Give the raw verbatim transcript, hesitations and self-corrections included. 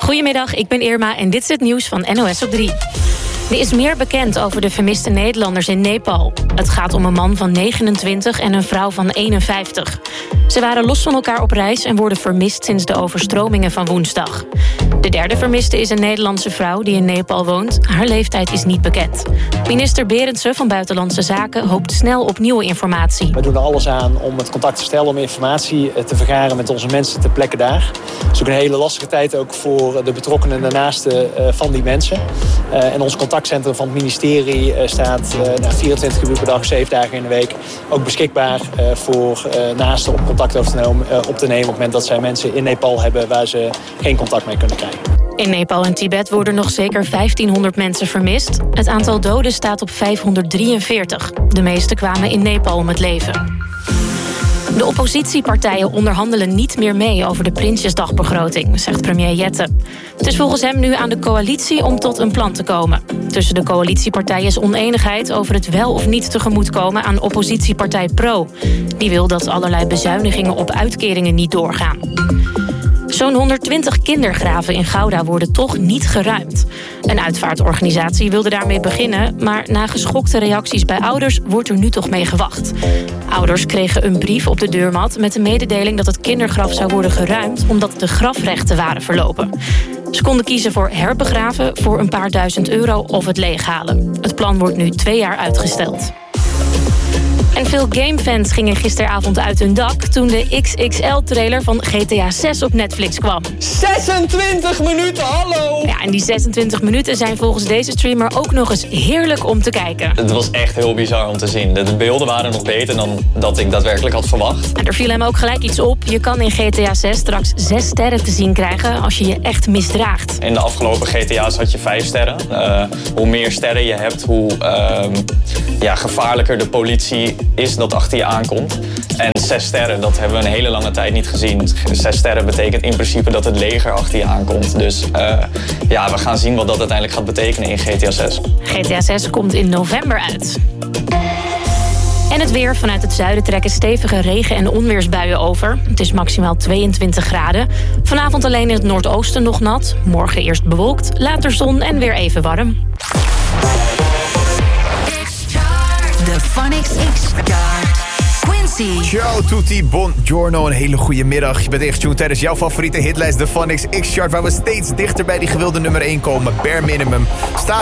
Goedemiddag, ik ben Irma en dit is het nieuws van N O S op drie. Er is meer bekend over de vermiste Nederlanders in Nepal. Het gaat om een man van negenentwintig en een vrouw van eenenvijftig. Ze waren los van elkaar op reis en worden vermist sinds de overstromingen van woensdag. De derde vermiste is een Nederlandse vrouw die in Nepal woont. Haar leeftijd is niet bekend. Minister Berendsen van Buitenlandse Zaken hoopt snel op nieuwe informatie. We doen er alles aan om het contact te stellen, om informatie te vergaren met onze mensen ter plekke daar. Het is ook een hele lastige tijd ook voor de betrokkenen en de naasten van die mensen. En ons contactcentrum van het ministerie staat vierentwintig uur per dag, zeven dagen in de week ook beschikbaar voor naasten om contact op te nemen op het moment dat zij mensen in Nepal hebben waar ze geen contact mee kunnen krijgen. In Nepal en Tibet worden nog zeker vijftienhonderd mensen vermist. Het aantal doden staat op vijfhonderddrieënveertig. De meeste kwamen in Nepal om het leven. De oppositiepartijen onderhandelen niet meer mee over de Prinsjesdagbegroting, zegt premier Jette. Het is volgens hem nu aan de coalitie om tot een plan te komen. Tussen de coalitiepartijen is oneenigheid over het wel of niet tegemoetkomen aan oppositiepartij Pro. Die wil dat allerlei bezuinigingen op uitkeringen niet doorgaan. Zo'n honderdtwintig kindergraven in Gouda worden toch niet geruimd. Een uitvaartorganisatie wilde daarmee beginnen, maar na geschokte reacties bij ouders wordt er nu toch mee gewacht. Ouders kregen een brief op de deurmat met de mededeling dat het kindergraf zou worden geruimd omdat de grafrechten waren verlopen. Ze konden kiezen voor herbegraven voor een paar duizend euro of het leeghalen. Het plan wordt nu twee jaar uitgesteld. En veel gamefans gingen gisteravond uit hun dak toen de X X L-trailer van G T A zes op Netflix kwam. zesentwintig minuten, hallo! Ja, en die zesentwintig minuten zijn volgens deze streamer ook nog eens heerlijk om te kijken. Het was echt heel bizar om te zien. De beelden waren nog beter dan dat ik daadwerkelijk had verwacht. En er viel hem ook gelijk iets op. Je kan in G T A zes straks zes sterren te zien krijgen als je je echt misdraagt. In de afgelopen G T A's had je vijf sterren. Uh, hoe meer sterren je hebt, hoe uh, ja, gevaarlijker de politie is dat achter je aankomt. En zes sterren, dat hebben we een hele lange tijd niet gezien. Zes sterren betekent in principe dat het leger achter je aankomt. Dus uh, ja, we gaan zien wat dat uiteindelijk gaat betekenen in G T A zes. G T A zes komt in november uit. En het weer. Vanuit het zuiden trekken stevige regen- en onweersbuien over. Het is maximaal tweeëntwintig graden. Vanavond alleen in het noordoosten nog nat. Morgen eerst bewolkt, later zon en weer even warm. De Phonics X-Chart. Quincy. Ciao tutti, buongiorno, een hele goede middag. Je bent ingetuned tijdens jouw favoriete hitlijst, de Phonics X-Chart, waar we steeds dichter bij die gewilde nummer één komen. Bare minimum. Staat